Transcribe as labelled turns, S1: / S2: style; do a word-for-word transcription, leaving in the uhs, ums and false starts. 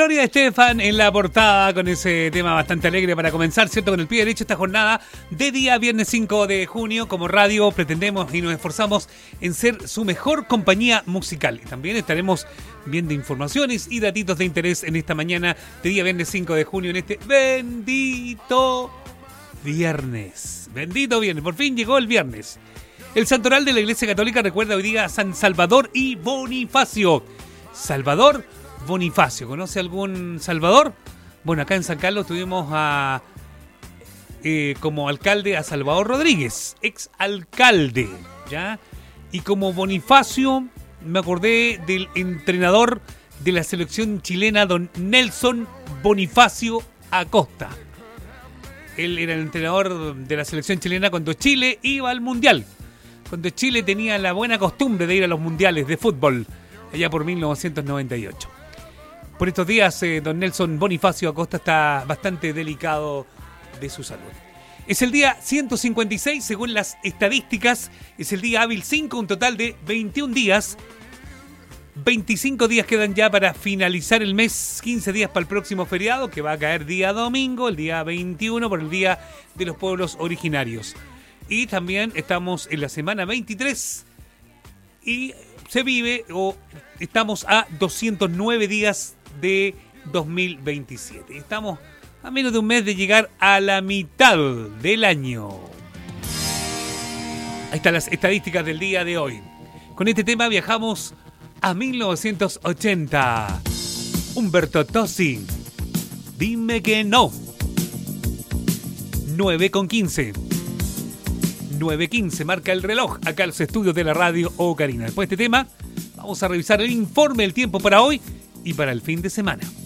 S1: Gloria Estefan en la portada con ese tema bastante alegre para comenzar, ¿cierto? Con el pie derecho esta jornada de día viernes cinco de junio. Como radio pretendemos y nos esforzamos en ser su mejor compañía musical. Y también estaremos viendo informaciones y datitos de interés en esta mañana de día viernes cinco de junio, en este bendito viernes. Bendito viernes, por fin llegó el viernes. El santoral de la Iglesia Católica recuerda hoy día a San Salvador y Bonifacio. Salvador Bonifacio, ¿conoce algún Salvador? Bueno, acá en San Carlos tuvimos a eh, como alcalde a Salvador Rodríguez, ex alcalde, ¿ya? Y como Bonifacio me acordé del entrenador de la selección chilena, don Nelson Bonifacio Acosta. Él era el entrenador de la selección chilena cuando Chile iba al Mundial. Cuando Chile tenía la buena costumbre de ir a los mundiales de fútbol, allá por mil novecientos noventa y ocho. Por estos días, eh, don Nelson Bonifacio Acosta está bastante delicado de su salud. Es el día ciento cincuenta y seis, según las estadísticas. Es el día hábil cinco, un total de veintiún días. veinticinco días quedan ya para finalizar el mes, quince días para el próximo feriado, que va a caer día domingo, el día veintiuno, por el Día de los Pueblos Originarios. Y también estamos en la semana veintitrés y se vive, o estamos a doscientos nueve días de dos mil veintisiete. Estamos a menos de un mes de llegar a la mitad del año. Ahí están las estadísticas del día de hoy. Con este tema viajamos a mil novecientos ochenta. Umberto Tozzi, dime que no. nueve con quince. nueve quince marca el reloj acá en los estudios de la radio Ocarina. Después de este tema, vamos a revisar el informe del tiempo para hoy y para el fin de semana.